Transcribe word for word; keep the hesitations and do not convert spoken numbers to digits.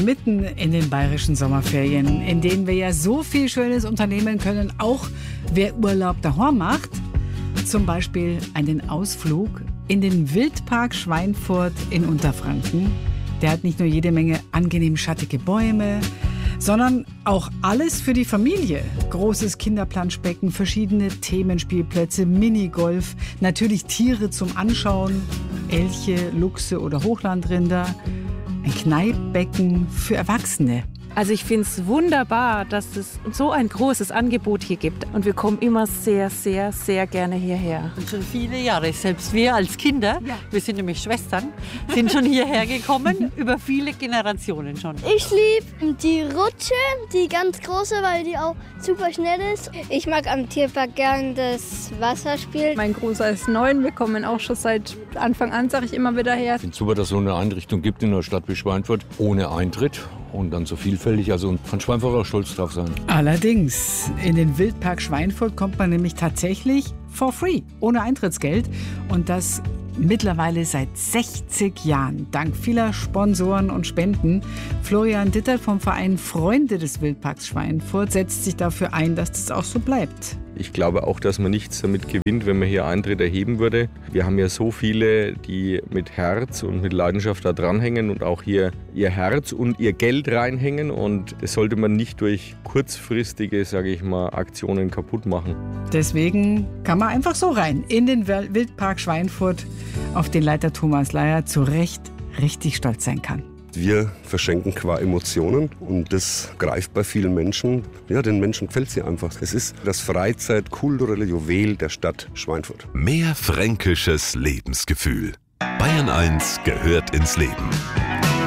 mitten in den bayerischen Sommerferien, in denen wir ja so viel Schönes unternehmen können, auch wer Urlaub daheim macht. Zum Beispiel einen Ausflug in den Wildpark Schweinfurt in Unterfranken. Der hat nicht nur jede Menge angenehm schattige Bäume, sondern auch alles für die Familie. Großes Kinderplanschbecken, verschiedene Themenspielplätze, Minigolf, natürlich Tiere zum Anschauen, Elche, Luchse oder Hochlandrinder, ein Kneippbecken für Erwachsene. Also ich finde es wunderbar, dass es so ein großes Angebot hier gibt. Und wir kommen immer sehr, sehr, sehr gerne hierher. Und schon viele Jahre, selbst wir als Kinder, ja. Wir sind nämlich Schwestern, sind schon hierher gekommen, über viele Generationen schon. Ich liebe die Rutsche, die ganz große, weil die auch super schnell ist. Ich mag am Tierpark gern das Wasserspiel. Mein Großer ist neun, wir kommen auch schon seit Anfang an, sage ich immer wieder her. Ich finde es super, dass es so eine Einrichtung gibt in einer Stadt wie Schweinfurt, ohne Eintritt. Und dann so vielfältig, also kann Schweinfurt auch stolz drauf sein. Allerdings, in den Wildpark Schweinfurt kommt man nämlich tatsächlich for free, ohne Eintrittsgeld. Und das mittlerweile seit sechzig Jahren, dank vieler Sponsoren und Spenden. Florian Dittert vom Verein Freunde des Wildparks Schweinfurt setzt sich dafür ein, dass das auch so bleibt. Ich glaube auch, dass man nichts damit gewinnt, wenn man hier Eintritt erheben würde. Wir haben ja so viele, die mit Herz und mit Leidenschaft da dranhängen und auch hier ihr Herz und ihr Geld reinhängen. Und das sollte man nicht durch kurzfristige, sage ich mal, Aktionen kaputt machen. Deswegen kann man einfach so rein in den Wildpark Schweinfurt, auf den Leiter Thomas Leier zu Recht richtig stolz sein kann. Wir verschenken qua Emotionen und das greift bei vielen Menschen. Ja, den Menschen gefällt sie einfach. Es ist das Freizeit-kulturelle Juwel der Stadt Schweinfurt. Mehr fränkisches Lebensgefühl. Bayern eins gehört ins Leben.